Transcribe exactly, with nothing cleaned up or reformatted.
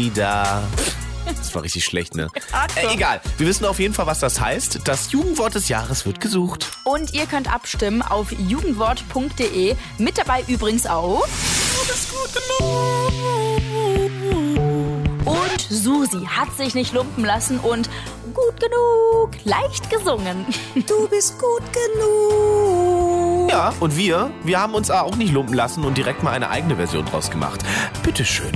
wieder. Das war richtig schlecht, ne? Äh, egal. Wir wissen auf jeden Fall, was das heißt. Das Jugendwort des Jahres wird gesucht. Und ihr könnt abstimmen auf jugendwort punkt de. Mit dabei übrigens auch... Du bist gut genug. Und Susi hat sich nicht lumpen lassen und gut genug, leicht gesungen. Du bist gut genug. Ja, und wir, wir haben uns auch nicht lumpen lassen und direkt mal eine eigene Version draus gemacht. Bitteschön.